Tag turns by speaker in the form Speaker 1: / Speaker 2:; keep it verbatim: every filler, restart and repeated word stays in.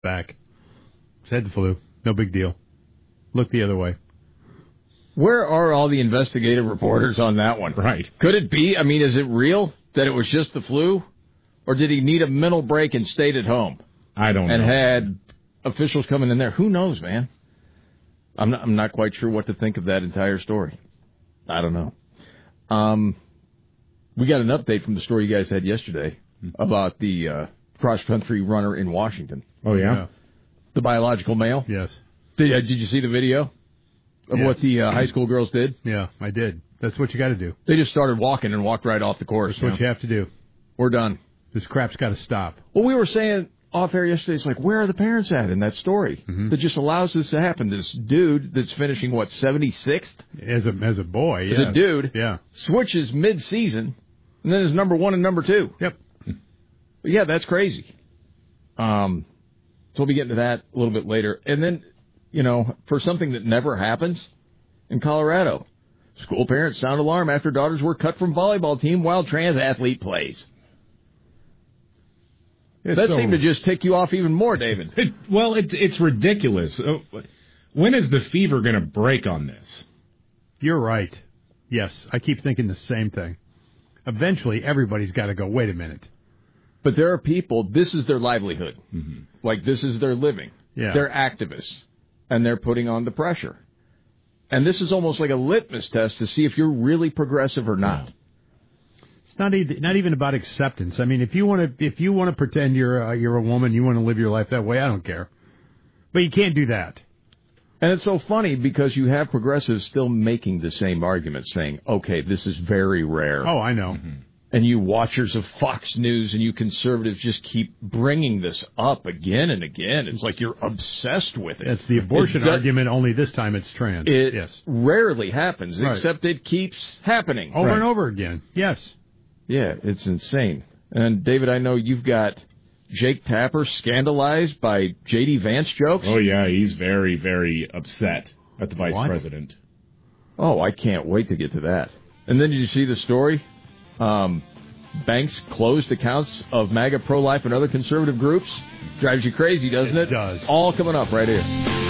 Speaker 1: Back. Just had the flu. No big deal. Look the other way.
Speaker 2: Where are all the investigative reporters on that one?
Speaker 3: Right.
Speaker 2: Could it be? I mean, is it real that it was just the flu? Or did he need a mental break and stayed at home?
Speaker 3: I don't
Speaker 2: and
Speaker 3: know.
Speaker 2: And had officials coming in there. Who knows, man? I'm not, I'm not quite sure what to think of that entire story. I don't know. Um, we got an update from the story you guys had yesterday about the uh, cross-country runner in Washington.
Speaker 3: Oh, yeah?
Speaker 1: yeah.
Speaker 2: The biological male?
Speaker 1: Yes.
Speaker 2: Did, uh, did you see the video of
Speaker 1: yes.
Speaker 2: what the uh, high school girls did?
Speaker 1: Yeah, I did. That's what you got to do.
Speaker 2: They just started walking and walked right off the course.
Speaker 1: That's what you, know? you have to do.
Speaker 2: We're done.
Speaker 1: This crap's got to stop.
Speaker 2: Well, we were saying off air yesterday, it's like, where are the parents at in that story
Speaker 1: mm-hmm.
Speaker 2: that just allows this to happen? This dude that's finishing, what, seventy-sixth?
Speaker 1: As a as a boy, yeah.
Speaker 2: As a dude,
Speaker 1: yeah.
Speaker 2: switches mid-season, and then is number one and number two.
Speaker 1: Yep.
Speaker 2: But yeah, that's crazy. Um, so we'll be getting to that a little bit later. And then, you know, for something that never happens in Colorado, school parents sound alarm after daughters were cut from volleyball team while trans athlete plays. It's that so, seemed to just tick you off even more, David.
Speaker 3: It, well, it's it's ridiculous. When is the fever going to break on this?
Speaker 1: You're right. Yes, I keep thinking the same thing. Eventually, everybody's got to go, wait a minute.
Speaker 2: But there are people, this is their livelihood.
Speaker 3: Mm-hmm.
Speaker 2: Like, this is their living.
Speaker 1: Yeah.
Speaker 2: They're activists, and they're putting on the pressure. And this is almost like a litmus test to see if you're really progressive or not.
Speaker 1: Yeah. It's not even, not even about acceptance. I mean, if you want to if you want to pretend you're uh, you're a woman, you want to live your life that way, I don't care. But you can't do that.
Speaker 2: And it's so funny because you have progressives still making the same argument, saying, okay, this is very rare.
Speaker 1: Oh, I know.
Speaker 2: Mm-hmm. And you watchers of Fox News and you conservatives just keep bringing this up again and again. It's like you're obsessed with it.
Speaker 1: It's the abortion it does, argument, only this time it's trans.
Speaker 2: It
Speaker 1: yes.
Speaker 2: rarely happens, right. except it keeps happening.
Speaker 1: Over
Speaker 2: right.
Speaker 1: and over again, yes.
Speaker 2: Yeah, it's insane. And, David, I know you've got Jake Tapper scandalized by J D. Vance jokes.
Speaker 3: Oh, yeah, he's very, very upset at the vice
Speaker 1: what?
Speaker 3: president.
Speaker 2: Oh, I can't wait to get to that. And then did you see the story? Um, banks closed accounts of MAGA, pro-life, and other conservative groups. Drives you crazy, doesn't it?
Speaker 1: It does.
Speaker 2: All coming up right here.